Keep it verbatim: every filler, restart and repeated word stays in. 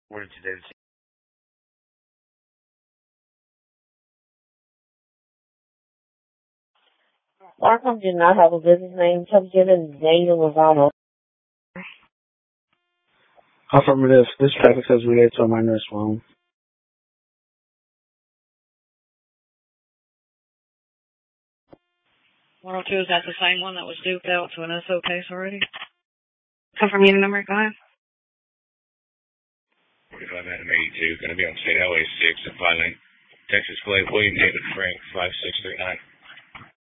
What did you do? Markham did not have a business name. Subject is Daniel Lozano. Affirmative. This traffic says related to a minor as well. one oh two, is that the same one that was duped out to an S O case already? Confirm unit number, go ahead. forty-five Adam eighty-two, going to be on State Highway six at Violent, Texas Flight, William David Frank, five six three nine.